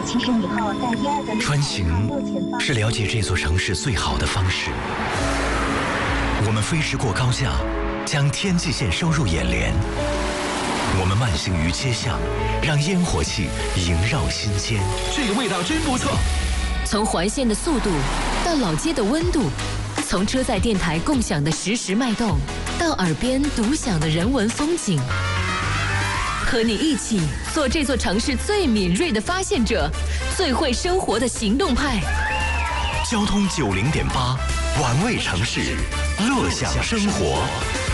起身以后，在第二个穿行是了解这座城市最好的方式。我们飞驰过高架，将天际线收入眼帘。我们慢行于街巷，让烟火气萦绕心间。 这个味道真不错。 从环线的速度到老街的温度，从车载电台共享的实时脉动，到耳边独享的人文风景。和你一起做这座城市最敏锐的发现者，最会生活的行动派。 交通90.8，玩味城市，乐享生活。